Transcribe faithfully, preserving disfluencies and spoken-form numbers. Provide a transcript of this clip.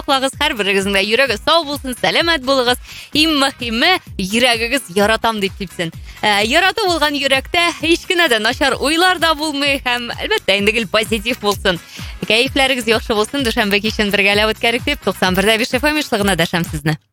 саклагыз, һәрберегезнең дә йөрәге сау булсын, сәламәт булыгыз. Иң мөһиме, йөрәгегез яратам дип типсен. Ярату булган йөрәктә һич кенә дә начар уйлар да булмый һәм әлбәттә инде гел позитив булсын. Кәефләрегез яхшы булсын. Дүшәмбе кичен бергәләп үткәрик дип, туксан бер дә биш эф эм эшлыгына дәшәм сезне.